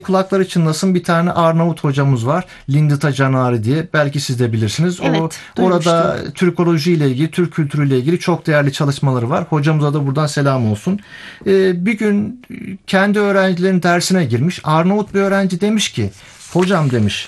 Kulakları çınlasın, bir tane Arnavut hocamız var. Lindita Canari diye. Belki siz de bilirsiniz. Evet, Orada duymuştum. Türkoloji ile ilgili, Türk kültürü ile ilgili çok değerli çalışmaları var. Hocamıza da buradan selam olsun. Bir gün kendi öğrencilerin dersine girmiş. Arnavut bir öğrenci demiş ki, hocam demiş,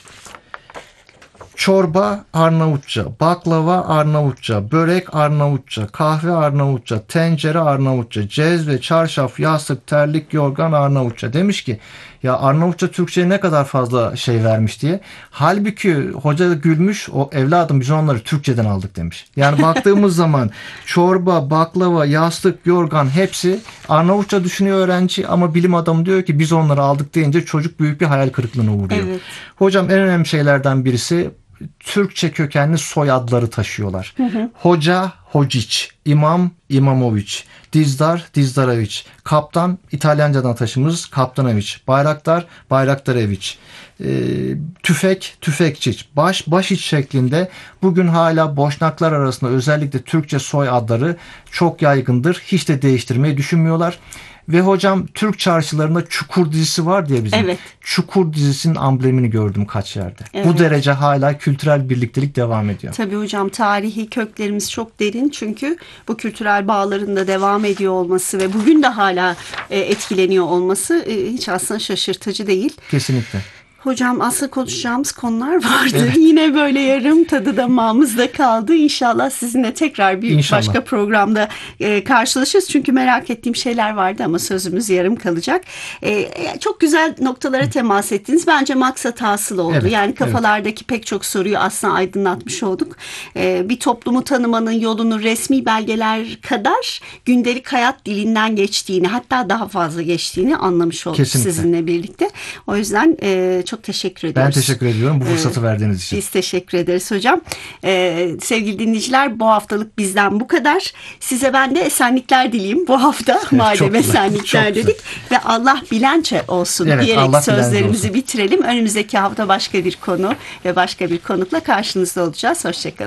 çorba Arnavutça, baklava Arnavutça, börek Arnavutça, kahve Arnavutça, tencere Arnavutça, cezve, çarşaf, yastık, terlik, yorgan Arnavutça. Demiş ki ya Arnavutça Türkçe'ye ne kadar fazla şey vermiş diye. Halbuki hoca da gülmüş, o evladım biz onları Türkçeden aldık demiş. Yani baktığımız zaman çorba, baklava, yastık, yorgan hepsi Arnavutça düşünüyor öğrenci, ama bilim adamı diyor ki biz onları aldık deyince çocuk büyük bir hayal kırıklığına uğruyor. Evet. Hocam en önemli şeylerden birisi, Türkçe kökenli soyadları taşıyorlar. Hoca, Hociç, İmam, İmamoviç, Dizdar, Dizdareviç, Kaptan, İtalyancadan taşımız Kaptanoviç, Bayraktar, Bayraktareviç, Tüfek, Tüfekçiç, Baş, Başiç şeklinde bugün hala Boşnaklar arasında özellikle Türkçe soy adları çok yaygındır. Hiç de değiştirmeyi düşünmüyorlar. Ve hocam Türk çarşılarında Çukur dizisi var diye bizim. Evet. Çukur dizisinin amblemini gördüm kaç yerde. Evet. Bu derece hala kültürel birliktelik devam ediyor. Tabii hocam, tarihi köklerimiz çok derin, çünkü bu kültürel bağların da devam ediyor olması ve bugün de hala etkileniyor olması hiç aslında şaşırtıcı değil. Kesinlikle. Hocam aslında konuşacağımız konular vardı. Evet. Yine böyle yarım tadı damağımızda kaldı. İnşallah sizinle tekrar bir İnşallah. başka programda karşılaşırız. Çünkü merak ettiğim şeyler vardı ama sözümüz yarım kalacak. Çok güzel noktalara temas ettiniz. Bence maksat hasıl oldu. Evet, Yani kafalardaki pek çok soruyu aslında aydınlatmış olduk. Bir toplumu tanımanın yolunu resmi belgeler kadar gündelik hayat dilinden geçtiğini, hatta daha fazla geçtiğini anlamış olduk. Kesinlikle. Sizinle birlikte. O yüzden çok teşekkür ediyoruz. Ben teşekkür ediyorum bu fırsatı verdiğiniz için. Biz teşekkür ederiz hocam. Sevgili dinleyiciler, bu haftalık bizden bu kadar. Size ben de esenlikler dileyim bu hafta. Evet, madem çok güzel, esenlikler çok dedik. Ve Allah bilençe olsun Evet, diyerek Allah bilençe sözlerimizi olsun. bitirelim. Önümüzdeki hafta başka bir konu ve başka bir konukla karşınızda olacağız. Hoşçakalın.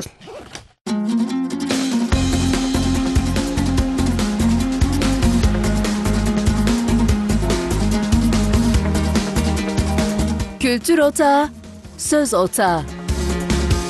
Kültür Otağı, Söz Otağı.